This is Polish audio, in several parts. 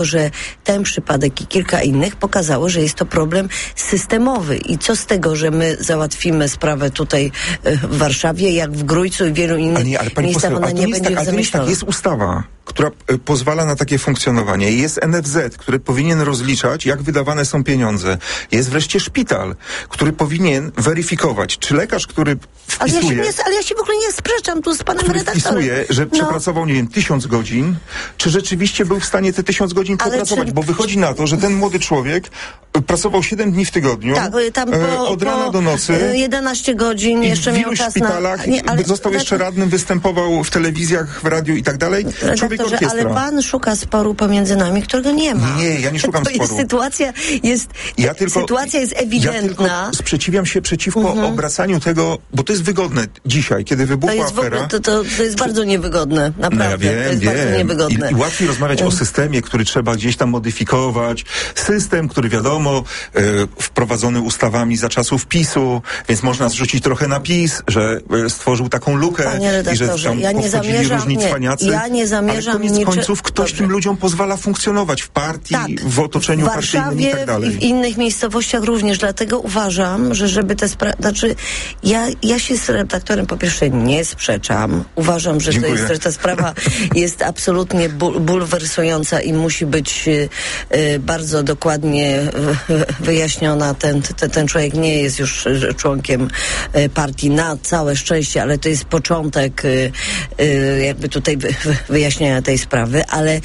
że ten przypadek i kilka innych pokazało, że jest to problem systemowy. I co z tego, że my załatwimy sprawę tutaj w Warszawie, jak w Grójcu i wielu innych miejscach, ona nie będzie zamieszczona. Jest ustawa, która pozwala na takie funkcjonowanie. Jest NFZ, który powinien rozliczać, jak wydawane są pieniądze. Jest wreszcie szpital, który powinien weryfikować, czy lekarz, który wpisuje... Ale ja się w ogóle nie sprzeczam tu z panem redaktorem. Wpisuje, że przepracował, 1000 godzin, czy rzeczywiście był w stanie te 1000 godzin popracować, bo wychodzi na to, że ten młody człowiek pracował 7 dni w tygodniu, od rana do nocy. 11 godzin, jeszcze miał czas na... W szpitalach, został jeszcze radnym, występował w telewizjach, w radiu i tak dalej. Człowiek orkiestra. Ale pan szuka sporu pomiędzy nami, którego nie ma. Nie, ja nie szukam sporu. Sytuacja jest ewidentna. Ja tylko sprzeciwiam się przeciwko obracaniu tego, bo to jest wygodne dzisiaj, kiedy wybuchła afera. To jest bardzo niewygodne, naprawdę. No ja wiem. Bardzo niewygodne. I łatwiej rozmawiać o systemie, który trzeba gdzieś tam modyfikować. System, który wiadomo, wprowadzony ustawami za czasów PiS-u, więc można zrzucić trochę na PiS, że stworzył taką lukę. Panie redaktorze, i że tam ja nie zamierzam, różni cwaniacy. Ja nie zamierzam. Ale koniec końców ktoś tym ludziom pozwala funkcjonować w partii, w otoczeniu partyjnym i tak dalej. I w innych miejscowościach również. Dlatego uważam, że żeby te sprawy... Znaczy, ja się z redaktorem po pierwsze nie sprzeczam. Uważam, że ta sprawa jest absolutnie bulwersująca i musi być bardzo dokładnie wyjaśniona. Ten człowiek nie jest już członkiem partii, na całe szczęście, ale to jest początek jakby tutaj wyjaśnienia tej sprawy, ale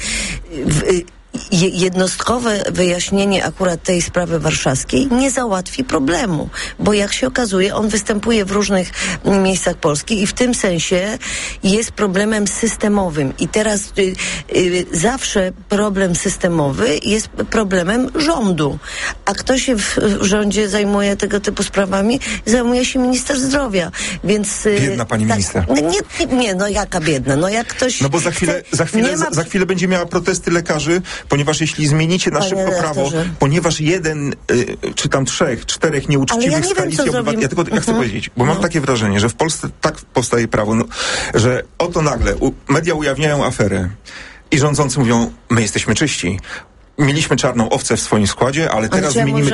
jednostkowe wyjaśnienie akurat tej sprawy warszawskiej nie załatwi problemu, bo jak się okazuje, on występuje w różnych miejscach Polski i w tym sensie jest problemem systemowym. I teraz zawsze problem systemowy jest problemem rządu. A kto się w rządzie zajmuje tego typu sprawami? Zajmuje się minister zdrowia. Więc biedna pani minister. Nie, jaka biedna? Jak ktoś bo za chwilę będzie miała protesty lekarzy, ponieważ jeśli zmienicie na szybko prawo, ponieważ jeden, czy tam 3, 4 nieuczciwych z koalicji obywatelskiej, ja chcę powiedzieć, bo mam takie wrażenie, że w Polsce tak powstaje prawo, że oto nagle media ujawniają aferę i rządzący mówią, my jesteśmy czyści. Mieliśmy czarną owcę w swoim składzie, ale teraz zmienimy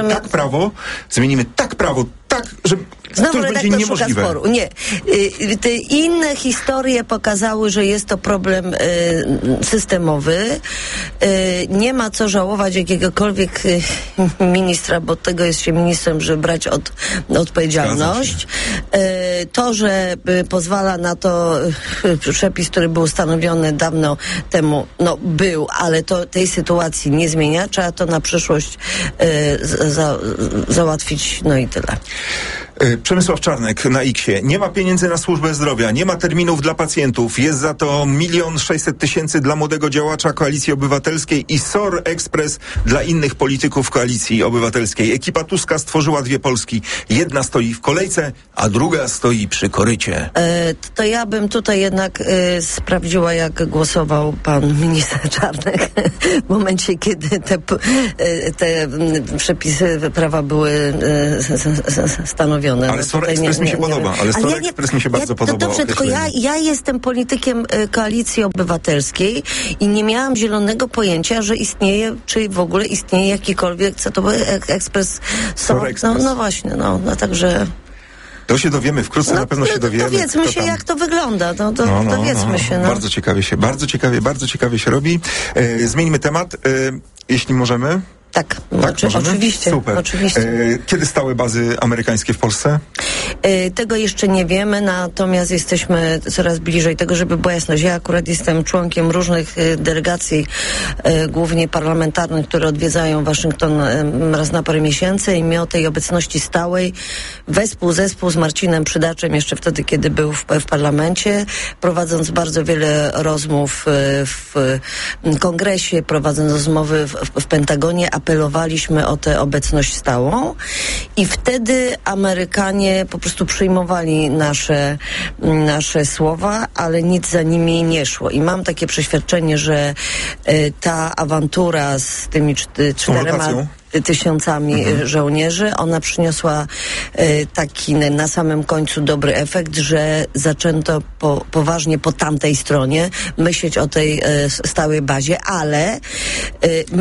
tak prawo, że znowu to już będzie niemożliwe. Sporu. Nie. Te inne historie pokazały, że jest to problem systemowy. Nie ma co żałować jakiegokolwiek ministra, bo tego jest się ministrem, żeby brać odpowiedzialność. To, że pozwala na to przepis, który był ustanowiony dawno temu, był, ale to tej sytuacji nie zmienia. Trzeba to na przyszłość załatwić, i tyle. Przemysław Czarnek na X-ie. Nie ma pieniędzy na służbę zdrowia, nie ma terminów dla pacjentów, jest za to 1 600 000 dla młodego działacza Koalicji Obywatelskiej i SOR Express dla innych polityków Koalicji Obywatelskiej. Ekipa Tuska stworzyła 2 Polski. Jedna stoi w kolejce, a druga stoi przy korycie. To ja bym tutaj jednak sprawdziła, jak głosował pan minister Czarnek w momencie, kiedy te przepisy prawa były stanowione. Ale SOR Express mi się podoba. Ale SOR Express mi się bardzo podoba. Dobrze, tylko ja jestem politykiem Koalicji Obywatelskiej i nie miałam zielonego pojęcia, że istnieje, czy w ogóle istnieje jakikolwiek, co to był ekspres SOR Express. No właśnie, także... To się dowiemy, wkrótce na pewno się dowiemy. Dowiedzmy się, jak to wygląda. Dowiedzmy się. Bardzo ciekawie się robi. Zmieńmy temat, jeśli możemy. Tak, oczywiście. Super. Oczywiście. Kiedy stały bazy amerykańskie w Polsce? Tego jeszcze nie wiemy, natomiast jesteśmy coraz bliżej tego, żeby była jasność. Ja akurat jestem członkiem różnych delegacji, głównie parlamentarnych, które odwiedzają Waszyngton raz na parę miesięcy i mimo tej obecności stałej zespół z Marcinem Przydaczem, jeszcze wtedy, kiedy był w parlamencie, prowadząc bardzo wiele rozmów w kongresie, prowadząc rozmowy w Pentagonie, apelowaliśmy o tę obecność stałą i wtedy Amerykanie po prostu przyjmowali nasze słowa, ale nic za nimi nie szło. I mam takie przeświadczenie, że ta awantura z tymi 4 tysiącami żołnierzy. Ona przyniosła taki na samym końcu dobry efekt, że zaczęto poważnie po tamtej stronie myśleć o tej stałej bazie, ale